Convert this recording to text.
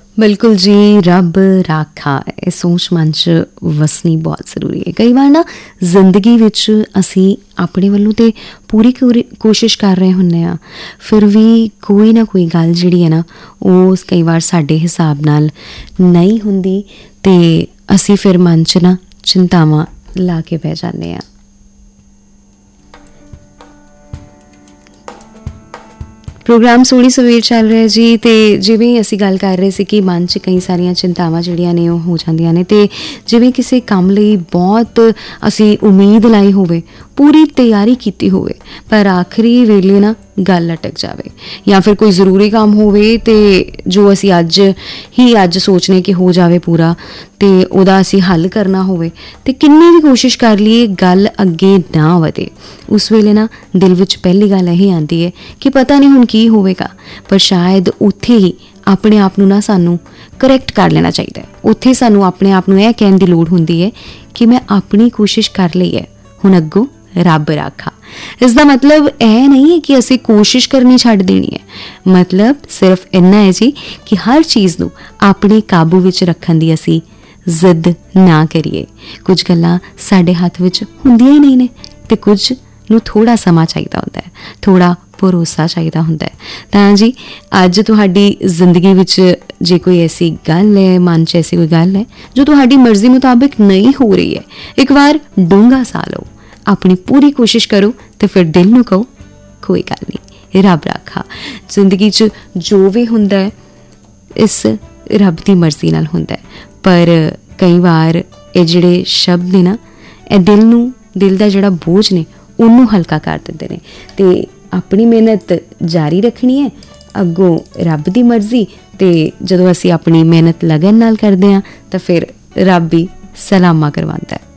ਬਿਲਕੁਲ ਜੀ, ਰੱਬ ਰਾਖਾ ਇਹ ਸੋਚ ਮਨ 'ਚ ਵਸਣੀ ਬਹੁਤ ਜ਼ਰੂਰੀ ਹੈ। ਕਈ ਵਾਰ ਨਾ ਜ਼ਿੰਦਗੀ ਵਿੱਚ ਅਸੀਂ ਆਪਣੇ ਵੱਲੋਂ ਤਾਂ ਪੂਰੀ ਕੋਸ਼ਿਸ਼ ਕਰ ਰਹੇ ਹੁੰਦੇ ਹਾਂ, ਫਿਰ ਵੀ ਕੋਈ ਨਾ ਕੋਈ ਗੱਲ ਜਿਹੜੀ ਹੈ ਨਾ ਉਹ ਕਈ ਵਾਰ ਸਾਡੇ ਹਿਸਾਬ ਨਾਲ ਨਹੀਂ ਹੁੰਦੀ ਅਤੇ ਅਸੀਂ ਫਿਰ ਮਨ 'ਚ ਨਾ ਚਿੰਤਾਵਾਂ ਲਾ ਕੇ ਬਹਿ ਜਾਂਦੇ ਹਾਂ। ਪ੍ਰੋਗਰਾਮ ਸੋਹਣੀ ਸਵੇਰ ਚੱਲ ਰਿਹਾ ਜੀ, ਅਤੇ ਜਿਵੇਂ ਅਸੀਂ ਗੱਲ ਕਰ ਰਹੇ ਸੀ ਕਿ ਮਨ 'ਚ ਕਈ ਸਾਰੀਆਂ ਚਿੰਤਾਵਾਂ ਜਿਹੜੀਆਂ ਨੇ ਉਹ ਹੋ ਜਾਂਦੀਆਂ ਨੇ, ਅਤੇ ਜਿਵੇਂ ਕਿਸੇ ਕੰਮ ਲਈ ਬਹੁਤ ਅਸੀਂ ਉਮੀਦ ਲਾਈ ਹੋਵੇ, ਪੂਰੀ ਤਿਆਰੀ ਕੀਤੀ ਹੋਵੇ, ਪਰ ਆਖਰੀ ਵੇਲੇ ਨਾ ਗੱਲ ਅਟਕ ਜਾਵੇ, ਜਾਂ ਫਿਰ ਕੋਈ ਜ਼ਰੂਰੀ ਕੰਮ ਹੋਵੇ ਅਤੇ ਜੋ ਅਸੀਂ ਅੱਜ ਸੋਚਨੇ ਕਿ ਹੋ ਜਾਵੇ ਪੂਰਾ, ਅਤੇ ਉਹਦਾ ਅਸੀਂ ਹੱਲ ਕਰਨਾ ਹੋਵੇ, ਅਤੇ ਕਿੰਨੀ ਵੀ ਕੋਸ਼ਿਸ਼ ਕਰ ਲਈਏ ਗੱਲ ਅੱਗੇ ਨਾ ਵਧੇ। ਉਸ ਵੇਲੇ ਨਾ ਦਿਲ ਵਿੱਚ ਪਹਿਲੀ ਗੱਲ ਇਹ ਆਉਂਦੀ ਹੈ ਕਿ ਪਤਾ ਨਹੀਂ ਹੁਣ ਕੀ ਹੋਵੇਗਾ, ਪਰ ਸ਼ਾਇਦ ਉੱਥੇ ਹੀ ਆਪਣੇ ਆਪ ਨੂੰ ਨਾ ਸਾਨੂੰ ਕਰੈਕਟ ਕਰ ਲੈਣਾ ਚਾਹੀਦਾ ਹੈ। ਉੱਥੇ ਸਾਨੂੰ ਆਪਣੇ ਆਪ ਨੂੰ ਇਹ ਕਹਿਣ ਦੀ ਲੋੜ ਹੁੰਦੀ ਹੈ ਕਿ ਮੈਂ ਆਪਣੀ ਕੋਸ਼ਿਸ਼ ਕਰ ਲਈ ਹੈ, ਹੁਣ ਅੱਗੋਂ ਰੱਬ ਰਾਖਾ। ਇਸ ਦਾ ਮਤਲਬ ਇਹ ਨਹੀਂ ਹੈ ਕਿ ਅਸੀਂ ਕੋਸ਼ਿਸ਼ ਕਰਨੀ ਛੱਡ ਦੇਣੀ ਹੈ, ਮਤਲਬ ਸਿਰਫ ਇੰਨਾ ਹੈ ਜੀ ਕਿ ਹਰ ਚੀਜ਼ ਨੂੰ ਆਪਣੇ ਕਾਬੂ ਵਿੱਚ ਰੱਖਣ ਦੀ ਅਸੀਂ ਜ਼ਿੱਦ ਨਾ ਕਰੀਏ। ਕੁਝ ਗੱਲਾਂ ਸਾਡੇ ਹੱਥ ਵਿੱਚ ਹੁੰਦੀਆਂ ਹੀ ਨਹੀਂ ਨੇ, ਅਤੇ ਕੁਝ ਨੂੰ ਥੋੜ੍ਹਾ ਸਮਾਂ ਚਾਹੀਦਾ ਹੁੰਦਾ ਹੈ, ਥੋੜ੍ਹਾ ਭਰੋਸਾ ਚਾਹੀਦਾ ਹੁੰਦਾ ਹੈ। ਤਾਂ ਜੀ ਅੱਜ ਤੁਹਾਡੀ ਜ਼ਿੰਦਗੀ ਵਿੱਚ ਜੇ ਕੋਈ ਐਸੀ ਗੱਲ ਹੈ, ਮਨ 'ਚ ਐਸੀ ਕੋਈ ਗੱਲ ਹੈ ਜੋ ਤੁਹਾਡੀ ਮਰਜ਼ੀ ਮੁਤਾਬਿਕ ਨਹੀਂ ਹੋ ਰਹੀ ਹੈ, ਇੱਕ ਵਾਰ ਡੂੰਘਾ ਸਾਹ ਲਓ, ਆਪਣੀ ਪੂਰੀ ਕੋਸ਼ਿਸ਼ ਕਰੋ, ਅਤੇ ਫਿਰ ਦਿਲ ਨੂੰ ਕਹੋ ਕੋਈ ਗੱਲ ਨਹੀਂ, ਰੱਬ ਰਾਖਾ। ਜ਼ਿੰਦਗੀ 'ਚ ਜੋ ਵੀ ਹੁੰਦਾ ਹੈ ਇਸ ਰੱਬ ਦੀ ਮਰਜ਼ੀ ਨਾਲ ਹੁੰਦਾ ਹੈ, ਪਰ ਕਈ ਵਾਰ ਇਹ ਜਿਹੜੇ ਸ਼ਬਦ ਨੇ ਨਾ ਇਹ ਦਿਲ ਦਾ ਜਿਹੜਾ ਬੋਝ ਨੇ ਉਹਨੂੰ ਹਲਕਾ ਕਰ ਦਿੰਦੇ ਨੇ, ਅਤੇ ਆਪਣੀ ਮਿਹਨਤ ਜਾਰੀ ਰੱਖਣੀ ਹੈ, ਅੱਗੋਂ ਰੱਬ ਦੀ ਮਰਜ਼ੀ। ਅਤੇ ਜਦੋਂ ਅਸੀਂ ਆਪਣੀ ਮਿਹਨਤ ਲਗਨ ਨਾਲ ਕਰਦੇ ਹਾਂ ਤਾਂ ਫਿਰ ਰੱਬ ਹੀ ਸਲਾਮਾ ਕਰਵਾਉਂਦਾ ਹੈ।